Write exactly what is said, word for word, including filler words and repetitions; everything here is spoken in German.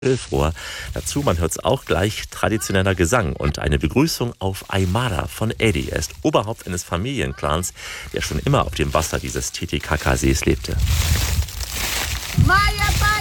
Schilfrohr. Dazu, man hört es auch gleich, traditioneller Gesang und eine Begrüßung auf Aymara von Eddie. Er ist Oberhaupt eines Familienclans, der schon immer auf dem Wasser dieses Titicaca-Sees lebte.